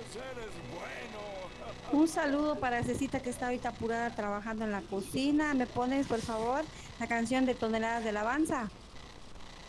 eres bueno. Un saludo para Cecita que está ahorita apurada trabajando en la cocina. ¿Me pones, por favor, la canción de Toneladas de Alabanza?